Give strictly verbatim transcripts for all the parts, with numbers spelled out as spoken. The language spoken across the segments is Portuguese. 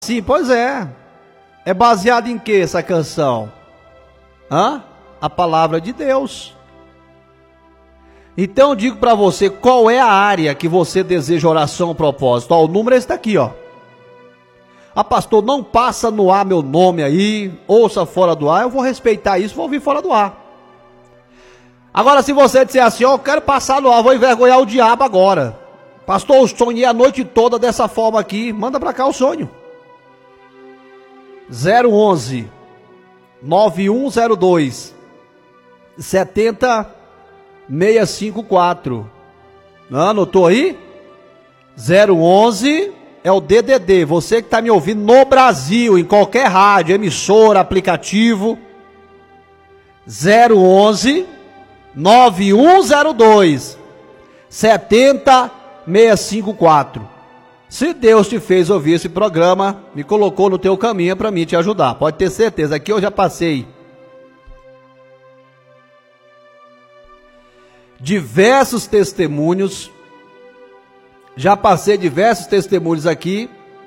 Sim, pois é. É baseado em que essa canção? Hã? A palavra de Deus. Então eu digo para você, qual é a área que você deseja oração, propósito? Ó, o número é esse daqui, ó. Ah, pastor, não passa no ar meu nome aí, ouça fora do ar, eu vou respeitar isso, vou ouvir fora do ar. Agora, se você disser assim, ó, eu quero passar no ar, vou envergonhar o diabo agora. Pastor, eu sonhei a noite toda dessa forma aqui, manda para cá o sonho. zero onze, nove um zero dois, sete zero seis cinco quatro. Não, anotou aí? zero onze é o D D D. Você que está me ouvindo no Brasil, em qualquer rádio, emissora, aplicativo. zero onze, nove um zero dois, sete zero seis cinco quatro. Se Deus te fez ouvir esse programa, me colocou no teu caminho para mim te ajudar. Pode ter certeza, aqui eu já passei diversos testemunhos, já passei diversos testemunhos aqui,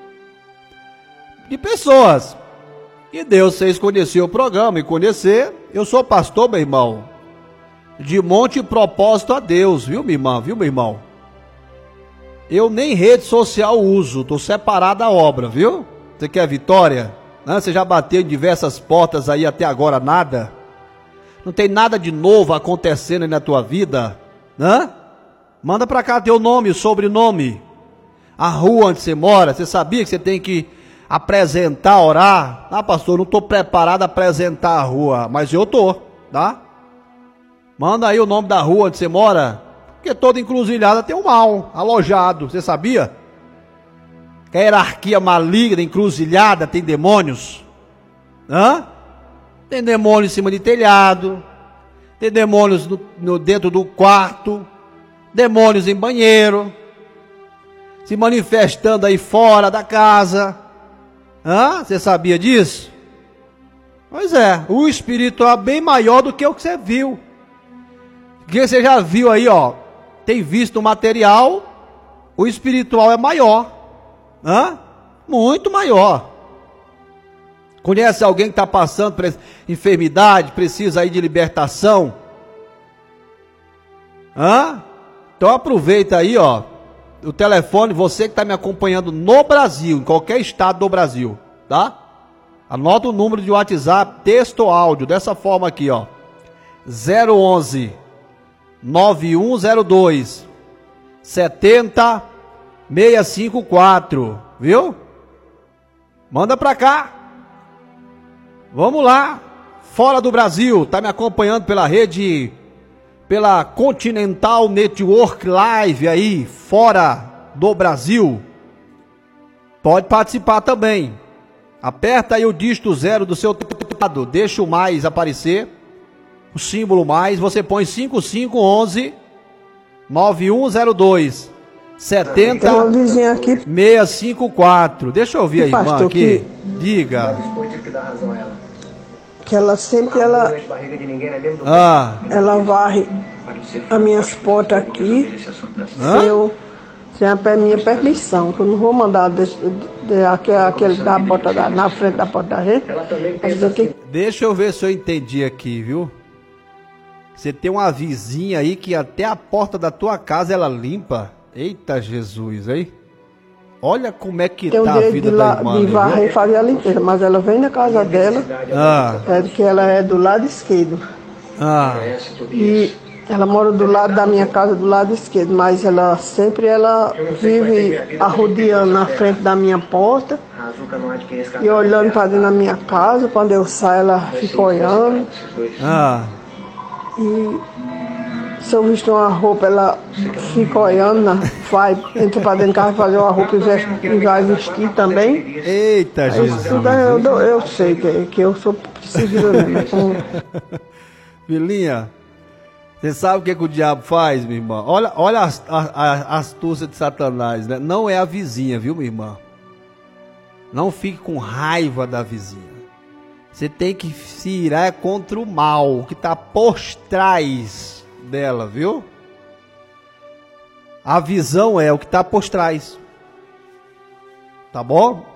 de pessoas, e Deus fez conhecer o programa, e conhecer, eu sou pastor, meu irmão, de monte propósito a Deus, viu, minha irmã, viu, meu irmão? Eu nem rede social uso, estou separado da obra, viu? Você quer vitória? Não, você já bateu em diversas portas aí até agora, nada? Não tem nada de novo acontecendo aí na tua vida? Né? Manda pra cá teu nome, sobrenome, a rua onde você mora. Você sabia que você tem que apresentar, orar? Ah, pastor, não estou preparado a apresentar a rua, mas eu tô, tá? Manda aí o nome da rua onde você mora. Porque toda encruzilhada tem um mal alojado, você sabia? Que a hierarquia maligna, encruzilhada, tem demônios. Hã? Tem demônios em cima de telhado, tem demônios no, no, dentro do quarto, demônios em banheiro, se manifestando aí fora da casa. Hã? Você sabia disso? Pois é, o espiritual é bem maior do que o que você viu. Porque você já viu aí, ó, tem visto o material, o espiritual é maior. Hã? Muito maior. Conhece alguém que está passando por enfermidade, precisa aí de libertação? Hã? Então aproveita aí, ó, o telefone, você que está me acompanhando no Brasil, em qualquer estado do Brasil, tá? Anota o número de WhatsApp, texto ou áudio, dessa forma aqui, ó. zero onze, nove um zero dois, sete zero seis cinco quatro, viu? Manda pra cá. Vamos lá. Fora do Brasil, tá me acompanhando pela rede, pela Continental Network Live aí, fora do Brasil. Pode participar também. Aperta aí o dígito zero do seu teclado, deixa o mais aparecer. O símbolo mais, você põe cinco cinco um um, nove um zero dois, sete zero seis cinco quatro. Deixa eu ouvir a irmã aqui. Diga. Que ela sempre, ela, ah. ela varre as minhas portas aqui, sem, eu, sem a minha permissão, que eu não vou mandar de, de, de, aquele, aquele da porta da, na frente da porta da gente. Que... Deixa eu ver se eu entendi aqui, viu? Você tem uma vizinha aí que até a porta da tua casa ela limpa. Eita Jesus, hein? Olha como é que tem tá a vida la, da irmã. De varrer e fazer a limpeza, mas ela vem na casa dela, ah. é que ela é do lado esquerdo. Ah. E ela mora do lado da minha casa, do lado esquerdo, mas ela sempre ela vive arrodeando na frente da minha porta e olhando para dentro da minha casa. Quando eu saio, ela fica olhando. Ah. E se eu vestir uma roupa, ela fica olhando, né? Vai, entra para dentro de casa fazer uma roupa e, veste, e vai vestir também. Eita, Jesus. Eu, eu, eu sei que, que eu sou perseguida mesmo. Filhinha, você sabe o que, que o diabo faz, minha irmã? Olha, olha a, a, a astúcia de Satanás, né? Não é a vizinha, viu, minha irmã? Não fique com raiva da vizinha. Você tem que se irar contra o mal que está por trás dela, viu? A visão é o que está por trás. Tá bom?